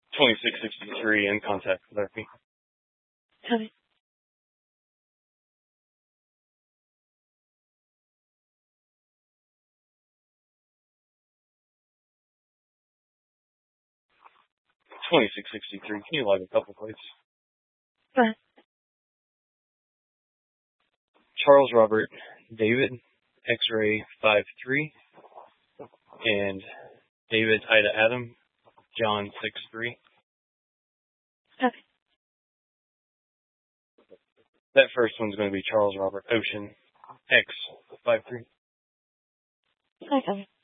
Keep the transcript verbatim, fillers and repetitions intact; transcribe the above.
twenty-six sixty-three in contact therapy. Copy. twenty-six sixty-three, can you log a couple plates? Go ahead. Charles Robert David, X-ray five three, and David Ida Adam, John six three. Copy. That first one's going to be Charles Robert Ocean, X five three. I copy.